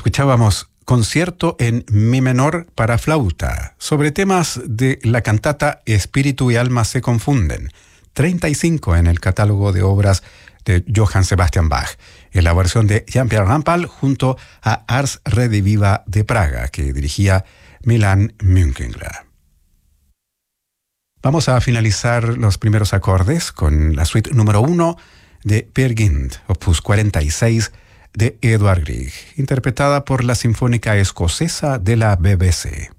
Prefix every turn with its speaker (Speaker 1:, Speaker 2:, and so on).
Speaker 1: Escuchábamos Concierto en Mi menor para flauta, sobre temas de la cantata Espíritu y alma se confunden, 35 en el catálogo de obras de Johann Sebastian Bach, en la versión de Jean-Pierre Rampal junto a Ars Rediviva de Praga, que dirigía Milan Münchengler. Vamos a finalizar los primeros acordes con la suite número 1 de Peer Gynt, opus 46, de Edvard Grieg, interpretada por la Sinfónica Escocesa de la BBC.